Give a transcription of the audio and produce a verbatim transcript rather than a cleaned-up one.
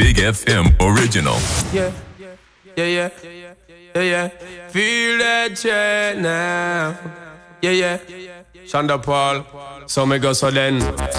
Big F M original. Yeah, yeah, yeah, yeah, yeah. Feel that jet now. Yeah, yeah. Shonda Paul. So me go so then.